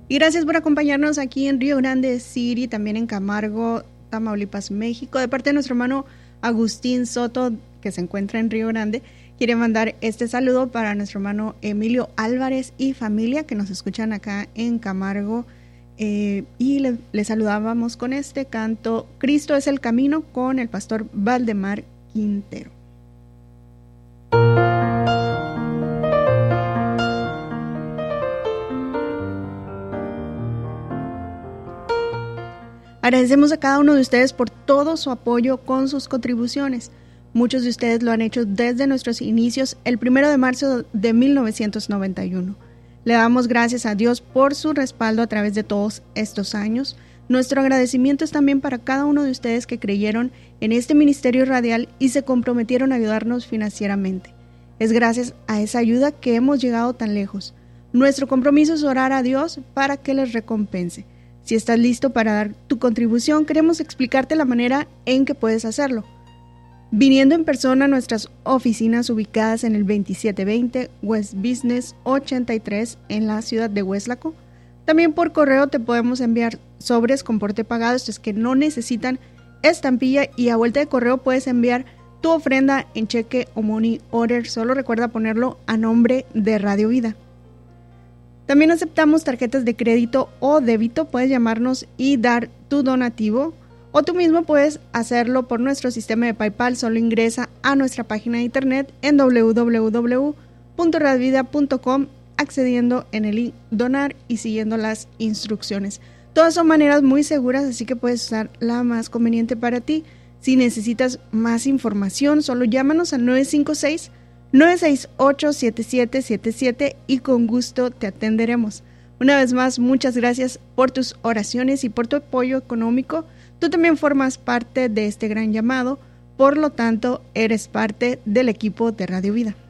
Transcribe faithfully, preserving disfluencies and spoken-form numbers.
Y gracias por acompañarnos aquí en Río Grande City, también en Camargo, Tamaulipas, México. De parte de nuestro hermano Agustín Soto, que se encuentra en Río Grande, quiere mandar este saludo para nuestro hermano Emilio Álvarez y familia que nos escuchan acá en Camargo. Eh, y le, le saludábamos con este canto Cristo es el camino con el pastor Valdemar Quintero. Agradecemos a cada uno de ustedes por todo su apoyo con sus contribuciones. Muchos de ustedes lo han hecho desde nuestros inicios el primero de marzo de mil novecientos noventa y uno. Le damos gracias a Dios por su respaldo a través de todos estos años. Nuestro agradecimiento es también para cada uno de ustedes que creyeron en este ministerio radial y se comprometieron a ayudarnos financieramente. Es gracias a esa ayuda que hemos llegado tan lejos. Nuestro compromiso es orar a Dios para que les recompense. Si estás listo para dar tu contribución, queremos explicarte la manera en que puedes hacerlo. Viniendo en persona a nuestras oficinas ubicadas en el veintisiete veinte West Business ochenta y tres en la ciudad de Hueslaco. También por correo te podemos enviar sobres con porte pagado, estos que no necesitan estampilla, y a vuelta de correo puedes enviar tu ofrenda en cheque o money order. Solo recuerda ponerlo a nombre de Radio Vida. También aceptamos tarjetas de crédito o débito. Puedes llamarnos y dar tu donativo, o tú mismo puedes hacerlo por nuestro sistema de PayPal. Solo ingresa a nuestra página de internet en doble u doble u doble u punto radio vida punto com, accediendo en el link donar y siguiendo las instrucciones. Todas son maneras muy seguras, así que puedes usar la más conveniente para ti. Si necesitas más información, solo llámanos al nueve cinco seis, nueve seis ocho, siete siete siete siete y con gusto te atenderemos. Una vez más, muchas gracias por tus oraciones y por tu apoyo económico. Tú también formas parte de este gran llamado, por lo tanto, eres parte del equipo de Radio Vida.